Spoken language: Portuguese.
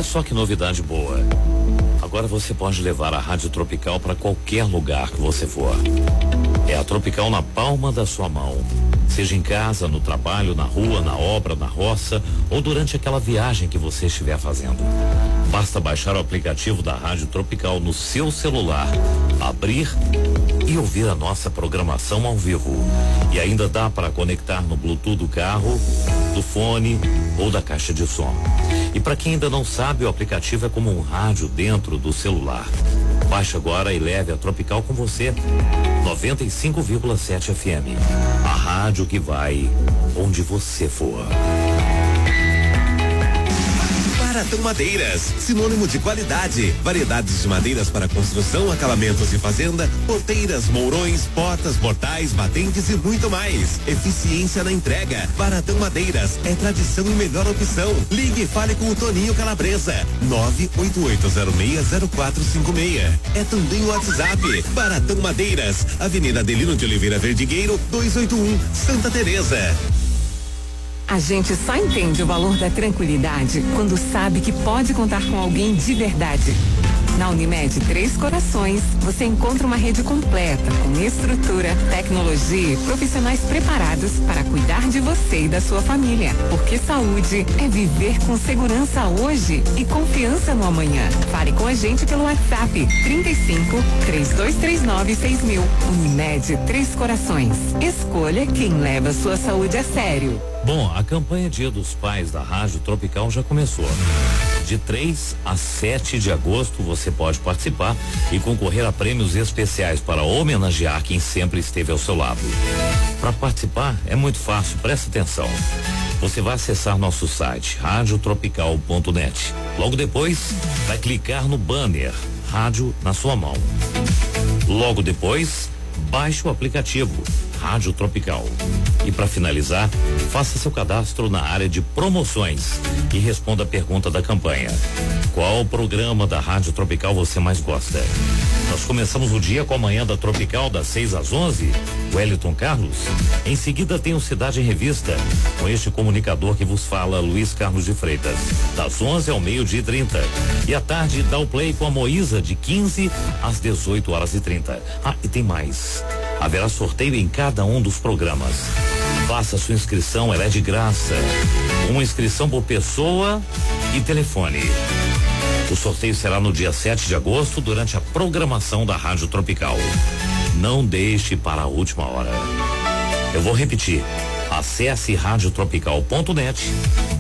só que novidade boa. Agora você pode levar a Rádio Tropical para qualquer lugar que você for. É a Tropical na palma da sua mão. Seja em casa, no trabalho, na rua, na obra, na roça ou durante aquela viagem que você estiver fazendo. Basta baixar o aplicativo da Rádio Tropical no seu celular, abrir e ouvir a nossa programação ao vivo. E ainda dá para conectar no Bluetooth do carro, do fone ou da caixa de som. E para quem ainda não sabe, o aplicativo é como um rádio dentro do celular. Baixe agora e leve a Tropical com você. 95,7 FM. A rádio que vai onde você for. Baratão Madeiras, sinônimo de qualidade, variedades de madeiras para construção, acabamentos de fazenda, porteiras, mourões, portas, portais, batentes e muito mais. Eficiência na entrega. Baratão Madeiras é tradição e melhor opção. Ligue e fale com o Toninho Calabresa. 988060456. É também o WhatsApp. Baratão Madeiras, Avenida Adelino de Oliveira Verdigueiro, 281, Santa Teresa. A gente só entende o valor da tranquilidade quando sabe que pode contar com alguém de verdade. Na Unimed Três Corações, você encontra uma rede completa, com estrutura, tecnologia e profissionais preparados para cuidar de você e da sua família. Porque saúde é viver com segurança hoje e confiança no amanhã. Fale com a gente pelo WhatsApp 35-3239-6000. Unimed Três Corações. Escolha quem leva sua saúde a sério. Bom, a campanha Dia dos Pais da Rádio Tropical já começou. De 3 a 7 de agosto você pode participar e concorrer a prêmios especiais para homenagear quem sempre esteve ao seu lado. Para participar é muito fácil, presta atenção. Você vai acessar nosso site radiotropical.net. Logo depois vai clicar no banner Rádio na sua mão. Logo depois, baixe o aplicativo Rádio Tropical. E para finalizar, faça seu cadastro na área de promoções e responda a pergunta da campanha. Qual programa da Rádio Tropical você mais gosta? Nós começamos o dia com a manhã da Tropical das 6 às 11, Wellington Carlos. Em seguida tem o Cidade em Revista, com este comunicador que vos fala, Luiz Carlos de Freitas, das 11 ao 12:30. E à tarde dá o play com a Moísa de 15 às 18h30. Ah, e tem mais. Haverá sorteio em cada um dos programas. Faça sua inscrição, ela é de graça. Uma inscrição por pessoa e telefone. O sorteio será no dia 7 de agosto, durante a programação da Rádio Tropical. Não deixe para a última hora. Eu vou repetir. Acesse radiotropical.net